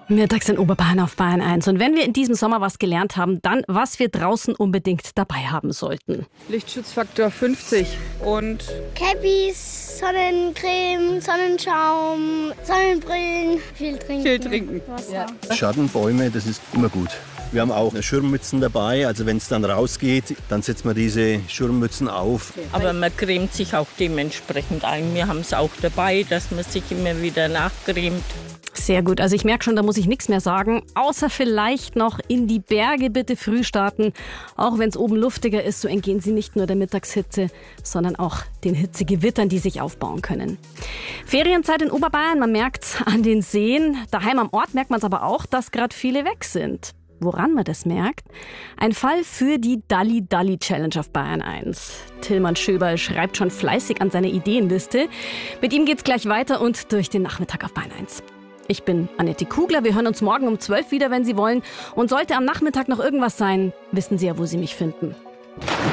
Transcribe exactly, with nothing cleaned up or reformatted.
Mittags in Oberbayern auf Bayern eins. Und wenn wir in diesem Sommer was gelernt haben, dann, was wir draußen unbedingt dabei haben sollten. Lichtschutzfaktor fünfzig und Cappies, Sonnencreme, Sonnenschaum, Sonnenbrillen, viel trinken. viel trinken. Wasser. Ja. Schattenbäume, das ist immer gut. Wir haben auch Schirmmützen dabei, also wenn es dann rausgeht, dann setzt man diese Schirmmützen auf. Aber man cremt sich auch dementsprechend ein. Wir haben es auch dabei, dass man sich immer wieder nachcremt. Sehr gut, also ich merke schon, da muss ich nichts mehr sagen, außer vielleicht noch in die Berge bitte früh starten. Auch wenn es oben luftiger ist, so entgehen Sie nicht nur der Mittagshitze, sondern auch den Hitzegewittern, die sich aufbauen können. Ferienzeit in Oberbayern, man merkt an den Seen. Daheim am Ort merkt man es aber auch, dass gerade viele weg sind. Woran man das merkt? Ein Fall für die Dalli Dalli Challenge auf Bayern eins. Tilman Schöberl schreibt schon fleißig an seiner Ideenliste. Mit ihm geht's gleich weiter und durch den Nachmittag auf Bayern eins. Ich bin Annette Kugler, wir hören uns morgen um zwölf wieder, wenn Sie wollen. Und sollte am Nachmittag noch irgendwas sein, wissen Sie ja, wo Sie mich finden.